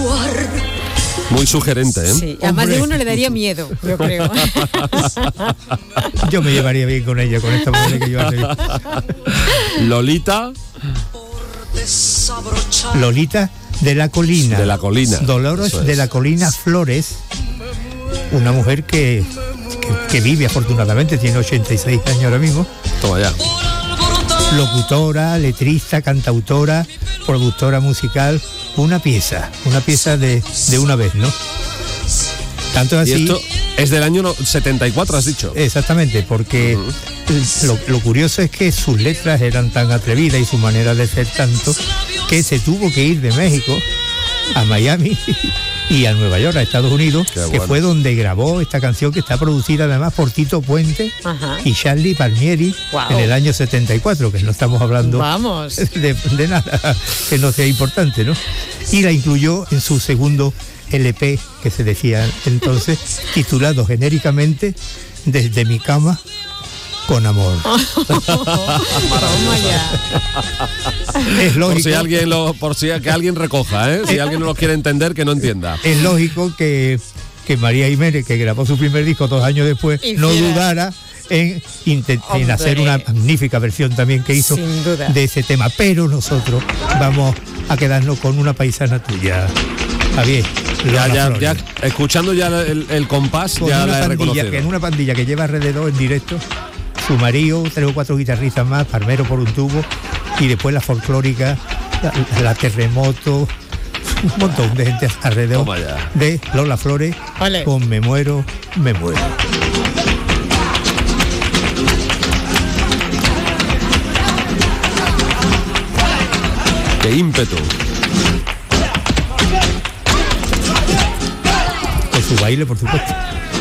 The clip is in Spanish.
Muy sugerente, ¿eh? Sí, a más de uno le daría miedo, yo creo. Yo me llevaría bien con ella, con esta mujer que yo hace. Lolita. Lolita de la Colina. De la Colina. Dolores Eso es. de la Colina Flores, una mujer que vive afortunadamente, tiene 86 años ahora mismo. Toma ya. Locutora, letrista, cantautora, productora musical, una pieza de una vez, ¿no? Tanto es Y así. esto es del año 74, has dicho. Exactamente, porque lo curioso es que sus letras eran tan atrevidas y su manera de ser tanto que se tuvo que ir de México a Miami y a Nueva York, a Estados Unidos, Qué que bueno. fue donde grabó esta canción, que está producida además por Tito Puente Ajá. y Charlie Palmieri. Guau. En el año 74, que no estamos hablando Vamos. de nada que no sea importante, ¿no? Y la incluyó en su segundo LP, que se decía entonces, titulado genéricamente Desde mi cama con amor. Toma ya. Es lógico. Por si que alguien recoja, ¿eh? Si alguien no lo quiere entender, que no entienda. Es lógico que María Jiménez, que grabó su primer disco 2 años después, no dudara en hacer una magnífica versión también que hizo Sin duda. de ese tema. Pero nosotros vamos a quedarnos con una paisana tuya, Javier. Ya, escuchando ya el compás, Con ya una la he pandilla, reconocido. que en una pandilla que lleva alrededor en directo, su marido, 3 o 4 guitarristas más, Palmero por un tubo, y después la folclórica, la Terremoto, un montón de gente alrededor. Toma ya. De Lola Flores. Ole. Con Me muero, me muero. ¡Qué ímpetu! Con su baile, por supuesto.